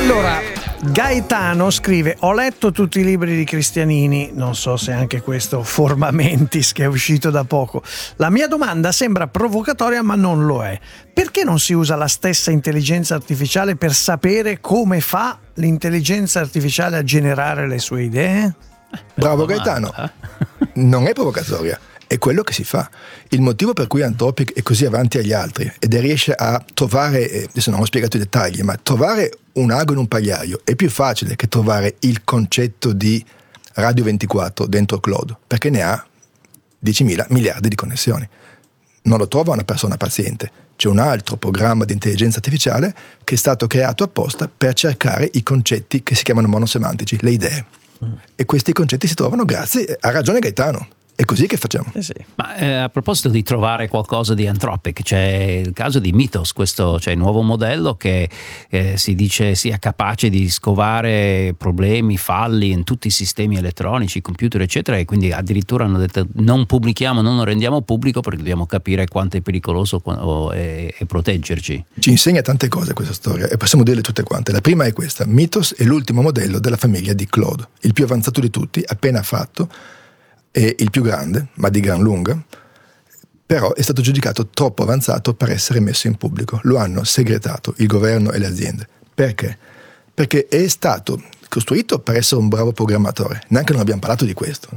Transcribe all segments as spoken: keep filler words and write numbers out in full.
Allora, Gaetano scrive: ho letto tutti i libri di Cristianini, non so se anche questo Forma Mentis che è uscito da poco. La mia domanda sembra provocatoria ma non lo è. Perché non si usa la stessa intelligenza artificiale per sapere come fa l'intelligenza artificiale a generare le sue idee? Bravo Gaetano, non è provocatoria, è quello che si fa. Il motivo per cui Anthropic è così avanti agli altri ed riesce a trovare, adesso non ho spiegato i dettagli, ma trovare un ago in un pagliaio è più facile che trovare il concetto di Radio ventiquattro dentro Claude, perché ne ha diecimila miliardi di connessioni. Non lo trova una persona paziente, c'è un altro programma di intelligenza artificiale che è stato creato apposta per cercare i concetti che si chiamano monosemantici, le idee. Mm. E questi concetti si trovano grazie, ha ragione Gaetano. È così che facciamo. Eh sì. Ma eh, a proposito di trovare qualcosa di Anthropic, c'è il caso di Mythos, questo, cioè il nuovo modello che eh, si dice sia capace di scovare problemi, falli in tutti i sistemi elettronici, computer eccetera, e quindi addirittura hanno detto non pubblichiamo, non lo rendiamo pubblico perché dobbiamo capire quanto è pericoloso e, e proteggerci. Ci insegna tante cose questa storia e possiamo dirle tutte quante. La prima è questa: Mythos è l'ultimo modello della famiglia di Claude, il più avanzato di tutti, appena fatto. È il più grande, ma di gran lunga, però è stato giudicato troppo avanzato per essere messo in pubblico. Lo hanno segretato il governo e le aziende. Perché? Perché è stato costruito per essere un bravo programmatore. Neanche non abbiamo parlato di questo.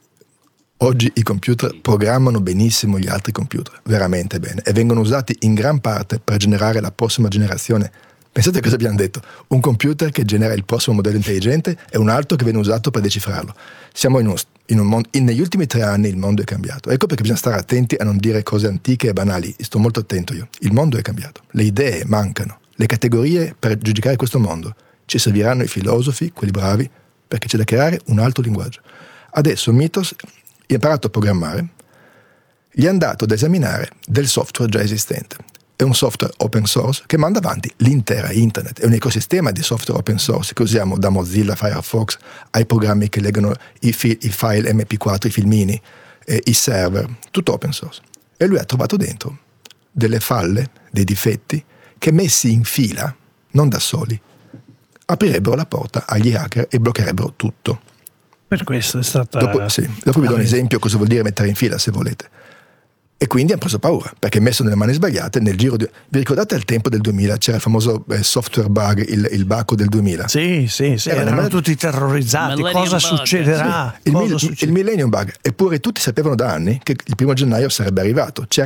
Oggi i computer programmano benissimo gli altri computer, veramente bene, e vengono usati in gran parte per generare la prossima generazione. Pensate a cosa abbiamo detto: un computer che genera il prossimo modello intelligente e un altro che viene usato per decifrarlo. Siamo in un, in un mondo, in, negli ultimi tre anni il mondo è cambiato. Ecco perché bisogna stare attenti a non dire cose antiche e banali. Sto molto attento io. Il mondo è cambiato, le idee mancano, le categorie per giudicare questo mondo. Ci serviranno i filosofi, quelli bravi, perché c'è da creare un altro linguaggio. Adesso Mythos ha imparato a programmare, gli è andato ad esaminare del software già esistente. È un software open source che manda avanti l'intera internet, è un ecosistema di software open source che usiamo da Mozilla, Firefox, ai programmi che leggono i, fi- i file emme pi quattro, i filmini, eh, i server, tutto open source. E lui ha trovato dentro delle falle, dei difetti che messi in fila, non da soli, aprirebbero la porta agli hacker e bloccherebbero tutto. Per questo è stata... Dopo, sì, dopo vi do un esempio cosa vuol dire mettere in fila, se volete. E quindi hanno preso paura, perché messo nelle mani sbagliate nel giro di... Vi ricordate al tempo del duemila c'era il famoso eh, software bug, il, il baco del duemila? Sì, sì, sì, erano man... tutti terrorizzati. Millennium cosa bug. succederà? Sì. Il, cosa mil- succede? il Millennium Bug, eppure tutti sapevano da anni che il primo gennaio sarebbe arrivato. C'era